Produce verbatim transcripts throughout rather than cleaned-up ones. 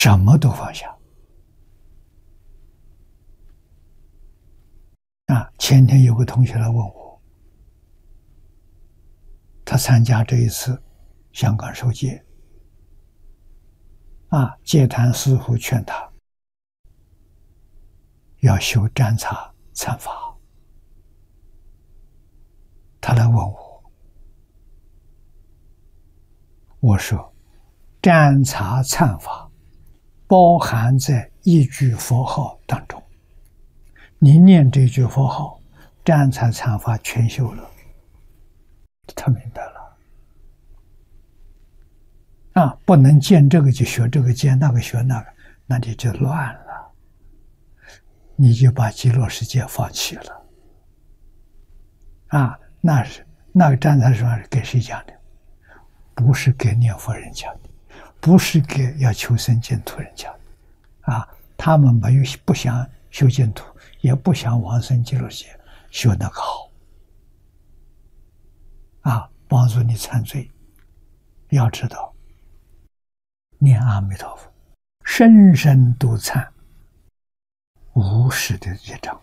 什么都放下。啊，前天有个同学来问我，他参加这一次香港受戒，啊，戒坛师傅劝他要修占察参法，他来问我，我说占察参法包含在一句佛号当中，你念这句佛号，占察参法全修了。他明白了啊，不能见这个就学这个，见那个学那个，那你就乱了，你就把极乐世界放弃了啊！那是那个占察说是给谁讲的？不是给念佛人讲的，不是给要求生净土人讲的啊！他们没有不想修净土，也不想往生极乐世界，学那个好啊，帮助你忏罪。要知道，念阿弥陀佛，深深度忏无始的业障，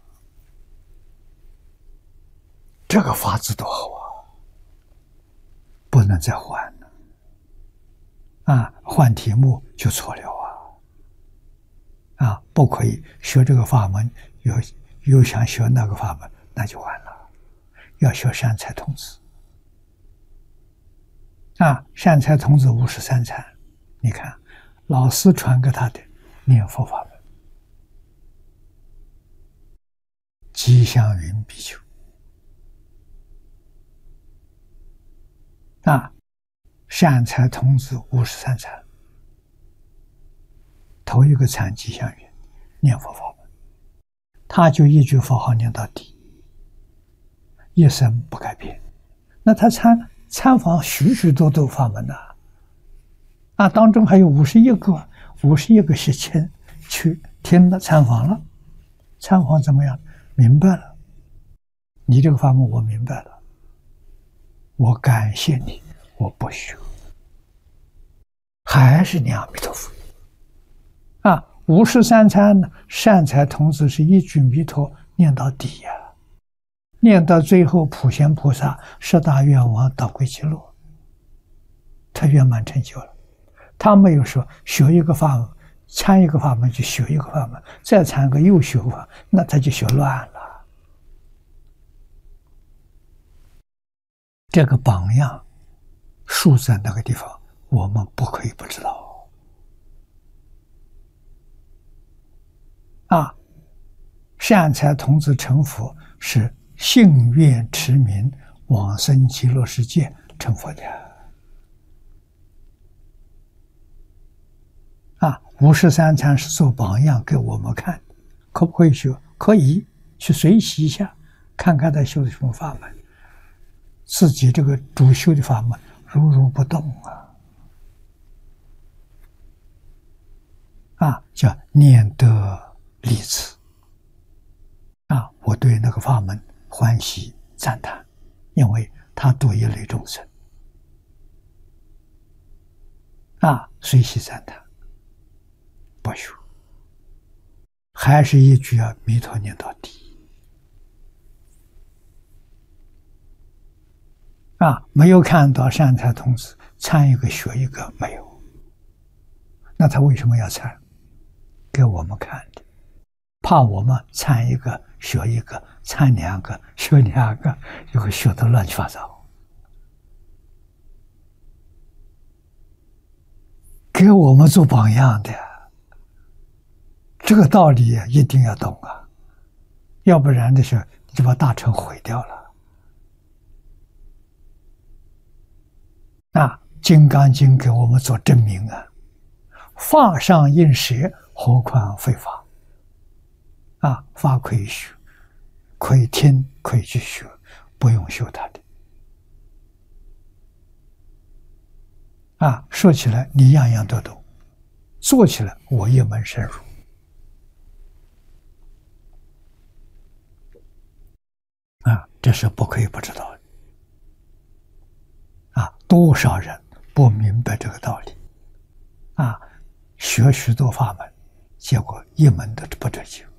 这个法子多好啊！不能再换了啊！换题目就错了啊！啊，不可以学这个法门，又又想学那个法门，那就完了。要学善财童子啊，善财童子五十三参，你看老师传给他的念佛法门，吉祥云比丘啊，善财童子五十三参，头一个参吉祥云念佛法门，他就一句佛号念到底，一生不改变。那他参参访许许多多法门呐、啊，啊，当中还有五十一个，五十一个是亲去听了参访了，参访怎么样？明白了，你这个法门我明白了，我感谢你，我不学，还是念阿弥陀佛啊！五十三参呢，善财童子是一句弥陀念到底呀、啊，念到最后普贤菩萨十大愿王导归极乐，他圆满成就了。他没有说学一个法门，参一个法门就学一个法门，再参个又学法，那他就学乱了。这个榜样竖在那个地方，我们不可以不知道啊！善财童子成佛是信愿持名往生极乐世界成佛的啊！五十三参是做榜样给我们看，可不可以学？可以去学习一下，看看他修的什么法门，自己这个主修的法门如如不动啊！啊，叫念得利此啊！我对那个法门欢喜赞叹，因为他度一类众生啊，随喜赞叹，不学，还是一句啊，弥陀念到底啊！没有看到善财童子参一个学一个，没有，那他为什么要参？给我们看的，怕我们参一个学一个，参两个学两个，就会学得乱七八糟。给我们做榜样的，这个道理一定要懂啊，要不然的时候你就把大乘毁掉了。那《金刚经》给我们做证明啊，法上应舍，何况非法啊！法可以学，可以听，可以去学，不用修它的啊！说起来你样样都懂，做起来我一门深入啊！这是不可以不知道的啊！多少人不明白这个道理啊！ 学许多法门，结果一门都不得救。